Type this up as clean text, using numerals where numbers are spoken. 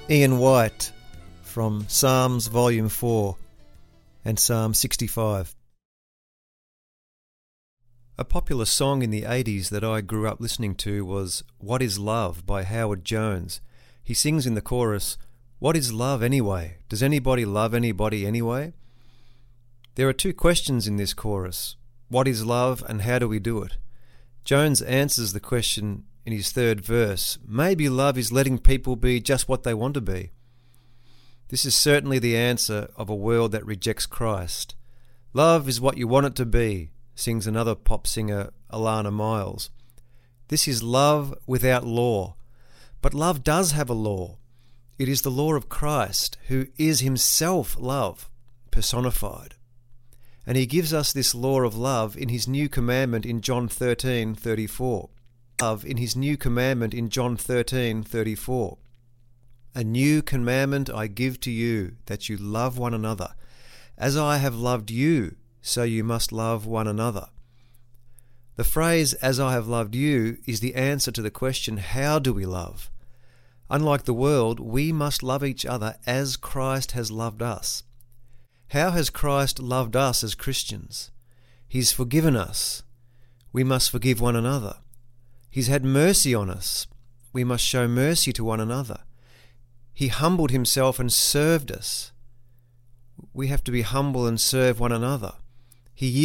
Ian White from Psalms Volume 4 and Psalm 65. A popular song in the 80s that I grew up listening to was What is Love by Howard Jones. He sings in the chorus, "What is love anyway? Does anybody love anybody anyway?" There are two questions in this chorus. What is love and how do we do it? Jones answers the question in his third verse. Maybe love is letting people be just what they want to be. This is certainly the answer of a world that rejects Christ. Love is what you want it to be, sings another pop singer, Alana Miles. This is love without law. But love does have a law. It is the law of Christ, who is himself love, personified. And he gives us this law of love in his new commandment in John 13:34. Love in his new commandment in John 13:34. A new commandment I give to you, that you love one another. As I have loved you, so you must love one another. The phrase, as I have loved you, is the answer to the question, how do we love? Unlike the world, we must love each other as Christ has loved us. How has Christ loved us as Christians? He's forgiven us. We must forgive one another. He's had mercy on us. We must show mercy to one another. He humbled himself and served us. We have to be humble and serve one another. He